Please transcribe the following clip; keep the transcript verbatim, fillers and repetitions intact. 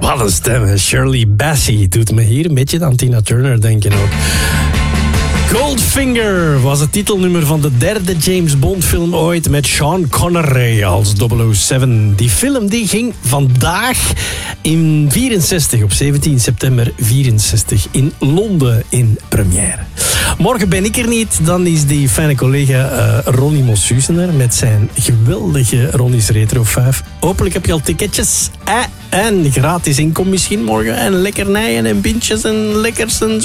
Wat een stem, Shirley Bassey doet me hier een beetje aan Tina Turner denken ook. Goldfinger was het titelnummer van de derde James Bond film ooit met Sean Connery als double oh zeven. Die film die ging vandaag in vierenzestig, op zeventien september vierenzestig in Londen in première. Morgen ben ik er niet, dan is die fijne collega uh, Ronnie Mossusen er met zijn geweldige Ronnie's Retro vijf. Hopelijk heb je al ticketjes. Eh, en gratis inkom misschien morgen. En lekkernijen en pintjes en lekkers en zo.